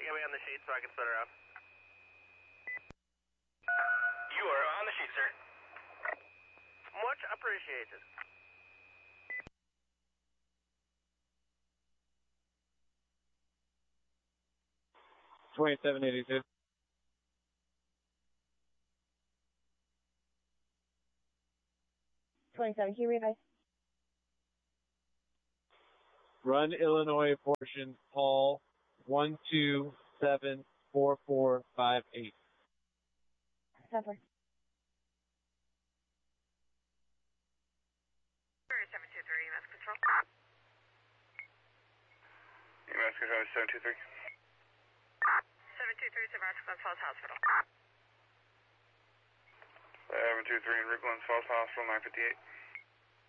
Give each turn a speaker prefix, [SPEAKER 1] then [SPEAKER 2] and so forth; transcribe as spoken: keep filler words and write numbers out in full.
[SPEAKER 1] You got me on the sheet so I can set her up.
[SPEAKER 2] You are on the sheet, sir.
[SPEAKER 1] Much appreciated.
[SPEAKER 3] twenty-seven eighty-two.
[SPEAKER 4] twenty-seven, can you revise?
[SPEAKER 3] Run Illinois portion, Paul, one two seven four four five eight.
[SPEAKER 4] Suffer.
[SPEAKER 5] seven two three, E M S Control.
[SPEAKER 2] E M S Control, seven two three.
[SPEAKER 5] seven two three, Savannah Glens Falls Hospital.
[SPEAKER 2] seven two three in Glens Falls Hospital, nine fifty-eight.